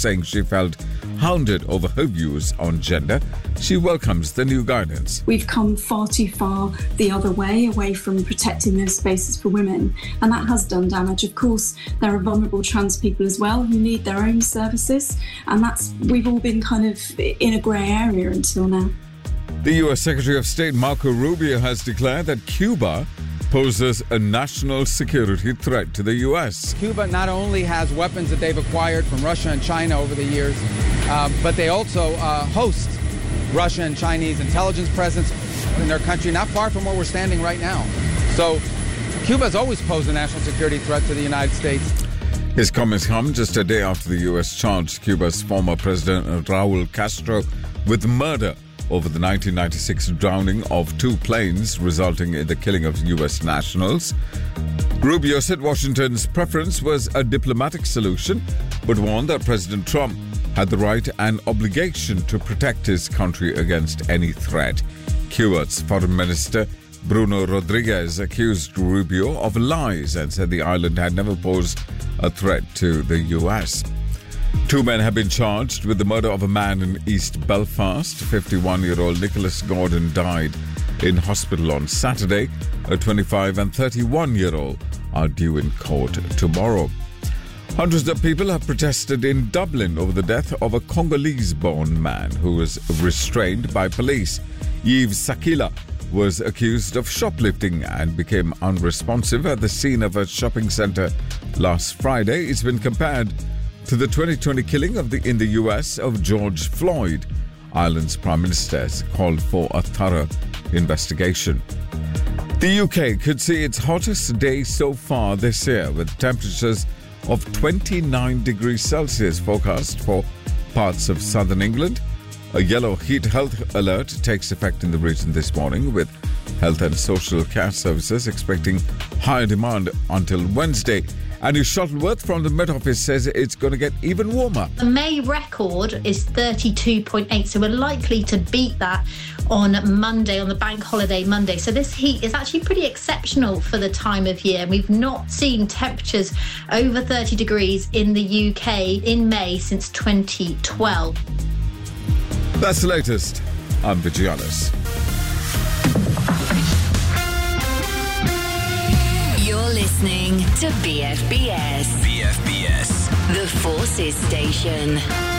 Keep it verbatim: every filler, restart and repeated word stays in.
saying she felt hounded over her views on gender. She welcomes the new guidance. We've come far too far the other way, away from protecting those spaces for women, and that has done damage. Of course, there are vulnerable trans people as well who need their own services, and that's we've all been kind of in a grey area until now. The U S Secretary of State Marco Rubio has declared that Cuba poses a national security threat to the U S. Cuba not only has weapons that they've acquired from Russia and China over the years, uh, but they also uh, host Russia and Chinese intelligence presence in their country, not far from where we're standing right now. So Cuba has always posed a national security threat to the United States. His comments come just a day after the U S charged Cuba's former president Raul Castro with murder over the nineteen ninety-six drowning of two planes, resulting in the killing of U S nationals. Rubio said Washington's preference was a diplomatic solution, but warned that President Trump had the right and obligation to protect his country against any threat. Cuba's foreign minister Bruno Rodriguez accused Rubio of lies and said the island had never posed a threat to the U S. Two men have been charged with the murder of a man in East Belfast. fifty-one-year-old Nicholas Gordon died in hospital on Saturday. A twenty-five and thirty-one-year-old are due in court tomorrow. Hundreds of people have protested in Dublin over the death of a Congolese-born man who was restrained by police. Yves Sakila was accused of shoplifting and became unresponsive at the scene of a shopping centre last Friday. It's been compared to the twenty twenty killing of the in the U S of George Floyd. Ireland's Prime Minister has called for a thorough investigation. The U K could see its hottest day so far this year, with temperatures of twenty-nine degrees Celsius forecast for parts of southern England. A yellow heat health alert takes effect in the region this morning, with Health and Social Care Services expecting higher demand until Wednesday. Annie Shuttleworth from the Met Office says it's going to get even warmer. The May record is thirty-two point eight, so we're likely to beat that on Monday, on the bank holiday Monday. So this heat is actually pretty exceptional for the time of year. We've not seen temperatures over thirty degrees in the U K in May since twenty twelve. That's the latest. I'm Vigianis. You're listening to B F B S. B F B S. The Forces Station.